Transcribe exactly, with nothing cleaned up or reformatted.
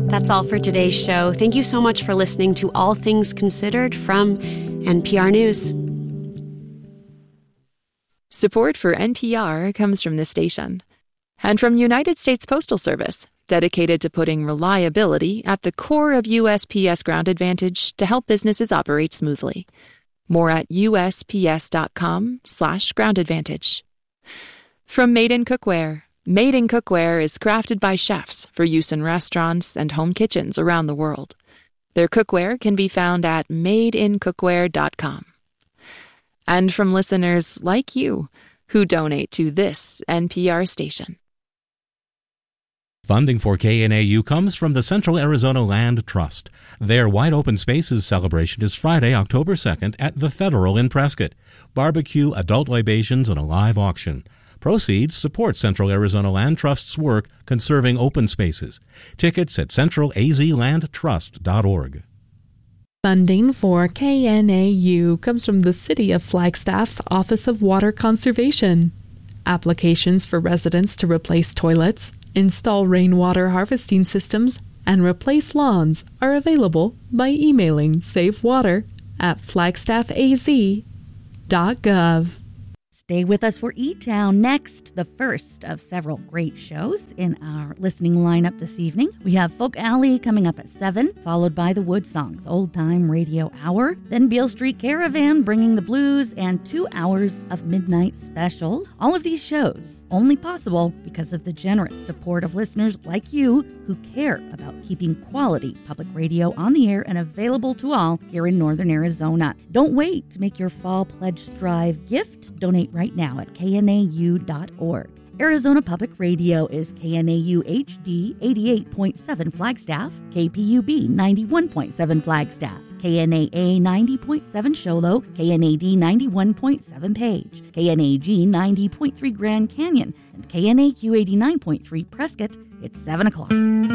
That's all for today's show. Thank you so much for listening to All Things Considered from N P R News. Support for N P R comes from this station and from United States Postal Service, dedicated to putting reliability at the core of U S P S Ground Advantage to help businesses operate smoothly. More at usps.com slash ground advantage. From Made in Cookware. Made in Cookware is crafted by chefs for use in restaurants and home kitchens around the world. Their cookware can be found at made in cookware dot com. And from listeners like you who donate to this N P R station. Funding for K N A U comes from the Central Arizona Land Trust. Their Wide Open Spaces celebration is Friday, October second at the Federal in Prescott. Barbecue, adult libations, and a live auction. Proceeds support Central Arizona Land Trust's work conserving open spaces. Tickets at central a z land trust dot org. Funding for K N A U comes from the City of Flagstaff's Office of Water Conservation. Applications for residents to replace toilets, install rainwater harvesting systems, and replace lawns are available by emailing savewater at flagstaff a z dot gov. Stay with us for E-Town next, the first of several great shows in our listening lineup this evening. We have Folk Alley coming up at seven, followed by the Wood Songs Old Time Radio Hour, then Beale Street Caravan bringing the blues, and two hours of Midnight Special. All of these shows only possible because of the generous support of listeners like you who care about keeping quality public radio on the air and available to all here in Northern Arizona. Don't wait to make your Fall Pledge Drive gift. Donate right now at k n a u dot org. Arizona Public Radio is K N A U H D eighty-eight point seven Flagstaff, K P U B ninety-one point seven Flagstaff, K N A A ninety point seven Show Low, K N A D ninety-one point seven Page, K N A G ninety point three Grand Canyon, and K N A Q eighty-nine point three Prescott. It's seven o'clock.